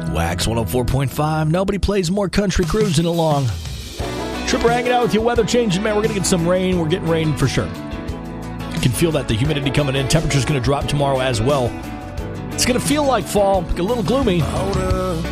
Wax 104.5. Nobody plays more country cruising along. Tripper hanging out with you. Weather changing, man. We're going to get some rain. We're getting rain for sure. You can feel that. The humidity coming in. Temperature's going to drop tomorrow as well. It's going to feel like fall. A little gloomy.